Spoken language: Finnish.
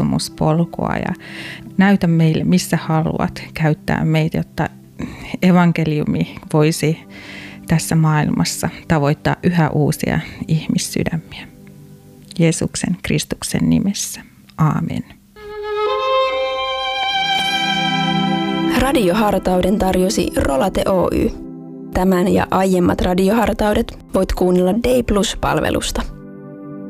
katsumuspolkua ja näytä meille, missä haluat käyttää meitä, jotta evankeliumi voisi tässä maailmassa tavoittaa yhä uusia ihmissydämiä. Jeesuksen Kristuksen nimessä. Aamen. Radiohartauden tarjosi Rolate Oy. Tämän ja aiemmat radiohartaudet voit kuunnella Day Plus-palvelusta.